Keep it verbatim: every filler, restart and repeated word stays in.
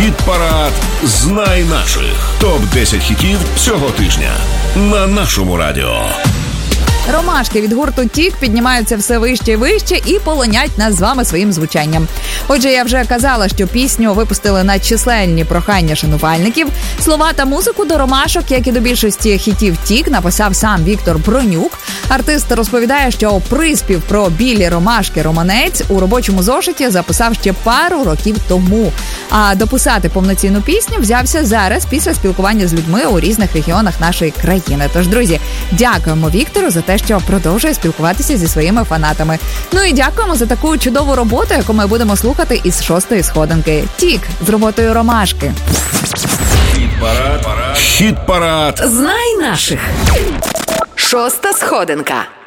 Хіт-парад «Знай наших». топ десять хітів цього тижня на нашому радіо. Ромашки від гурту «Тік» піднімаються все вище і вище і полонять нас з вами своїм звучанням. Отже, я вже казала, що пісню випустили на численні прохання шанувальників. Слова та музику до ромашок, як і до більшості хітів «Тік», написав сам Віктор Бронюк. Артист розповідає, що приспів про білі ромашки романець у робочому зошиті записав ще пару років тому. А дописати повноцінну пісню взявся зараз, після спілкування з людьми у різних регіонах нашої країни. Тож, друзі, дякуємо Віктору за те, що продовжує спілкуватися зі своїми фанатами. Ну і дякуємо за таку чудову роботу, яку ми будемо слухати із шостої сходинки. «Тік» з роботою «Ромашки». Хіт-парад. Хіт-парад. «Знай наших». Шоста сходинка.